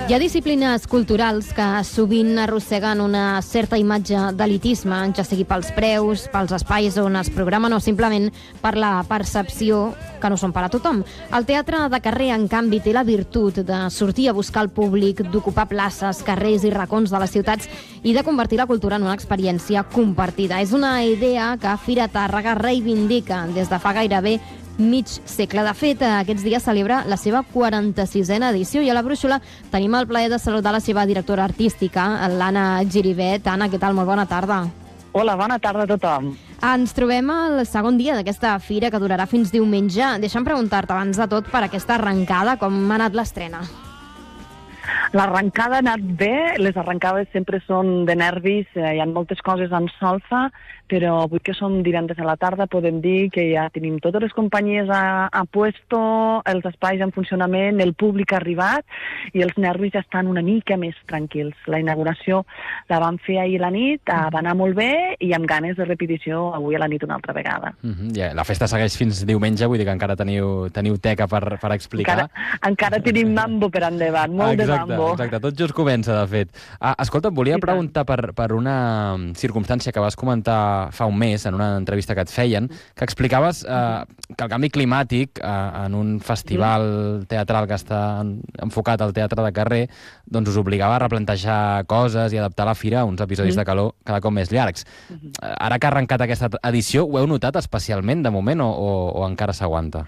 Hi ha disciplines culturals que sovint arrosseguen una certa imatge d'elitisme, ja sigui pels preus, pels espais on es programen o simplement per la percepció que no són per a tothom. El teatre de carrer, en canvi, té la virtut de sortir a buscar el públic, d'ocupar places, carrers i racons de les ciutats i de convertir la cultura en una experiència compartida. És una idea que Fira Tàrrega reivindica des de fa gairebé mig segle. De fet, aquests dies celebra la seva 46a edició i a la Brúixola tenim el plaer de saludar la seva directora artística, l'Anna Giribet. Anna, què tal? Molt bona tarda. Hola, bona tarda a tothom. Ens trobem al segon dia d'aquesta fira que durarà fins diumenge. Deixa'm preguntar-te abans de tot per aquesta arrencada, com ha anat l'estrena. L'arrencada ha anat bé, les arrencades sempre són de nervis, hi ha moltes coses en solfa, però avui que som divendres a la tarda podem dir que ja tenim totes les companyies a puesto, els espais en funcionament, el públic ha arribat i els nervis ja estan una mica més tranquils. La inauguració la vam fer ahir a la nit, va anar molt bé i amb ganes de repetició avui a la nit una altra vegada. La festa segueix fins diumenge, vull dir que encara teniu teca per explicar. Encara tenim mambo per endavant, molt de mambo. Exacte, tot just comença, de fet. Escolta, et volia preguntar per una circumstància que vas comentar fa un mes, en una entrevista que et feien, que explicaves que el canvi climàtic en un festival teatral que està enfocat al teatre de carrer doncs us obligava a replantejar coses i adaptar la fira a uns episodis de calor cada cop més llargs. Ara que ha arrencat aquesta edició, ho heu notat especialment de moment o encara s'aguanta?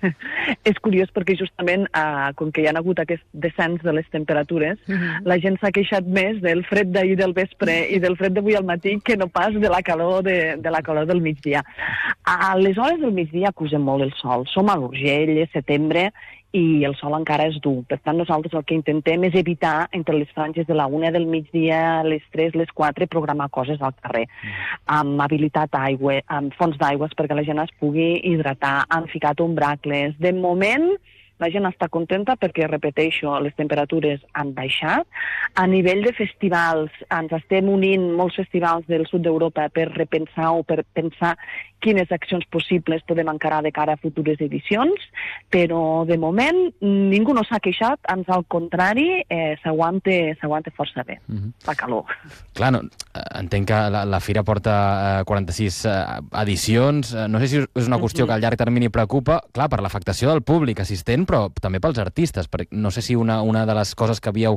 És curiós perquè justament, com que hi ha hagut aquest descens de les temperatures, la gent s'ha queixat més del fred d'ahir del vespre i del fred d'avui al matí que no pas de la calor del migdia. A les hores del migdia acusa molt el sol. Som a l'Urgell, és setembre, i el sol encara és dur. Per tant, nosaltres el que intentem és evitar, entre les franges de la 1 del migdia, les 3, les 4, programar coses al carrer, amb habilitat aigua, amb fonts d'aigües perquè la gent es pugui hidratar, han ficat ombracles. De moment, la gent està contenta perquè, repeteixo, les temperatures han baixat. A nivell de festivals, ens estem unint molts festivals del sud d'Europa per repensar o per pensar quines accions possibles podem encarar de cara a futures edicions, però de moment ningú no s'ha queixat, ans al contrari, s'aguanta força bé, la calor. Clar, entenc que la fira porta 46 edicions, no sé si és una qüestió que a llarg termini preocupa, clar, per l'afectació del públic assistent, però també pels artistes, perquè no sé si una de les coses que havíeu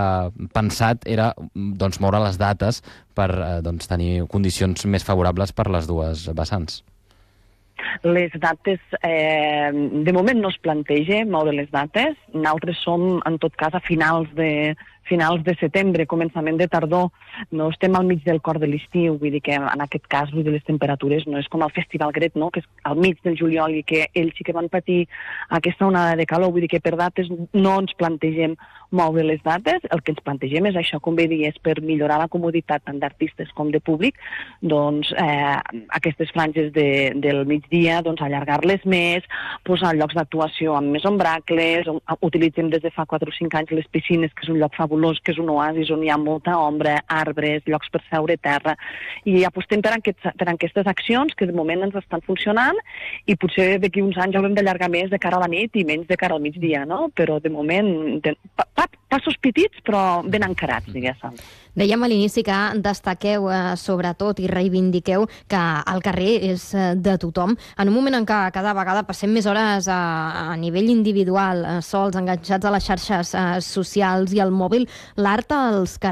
pensat era moure les dates per tenir condicions més favorables per les dues vessants. Les dates, de moment no es planteja moure les dates. Nosaltres som, en tot cas, a finals de setembre, començament de tardor. No estem al mig del cor de l'estiu, vull dir que en aquest cas les temperatures no és com el Festival Gret, no? Que és al mig del juliol i que ells sí que van patir aquesta onada de calor. Vull dir que per dates no ens plantegem moure les dates. El que ens plantegem és això, com bé dius, per millorar la comoditat tant d'artistes com de públic, doncs aquestes franges del migdia, doncs allargar-les més, posar llocs d'actuació amb més ombracles, utilitzem des de fa 4 o 5 anys les piscines, que és un lloc fabulós, que és un oasis on hi ha molta ombra, arbres, llocs per seure a terra, i apostem per aquestes accions que de moment ens estan funcionant i potser d'aquí uns anys haurem d'allargar més de cara a la nit i menys de cara al migdia, no? Però de moment passos petits però ben encarats, diguéssim. Dèiem a l'inici que destaqueu sobretot i reivindiqueu que el carrer és de tothom. En un moment en què cada vegada passem més hores a nivell individual, sols, enganxats a les xarxes socials i al mòbil, l'art als carrers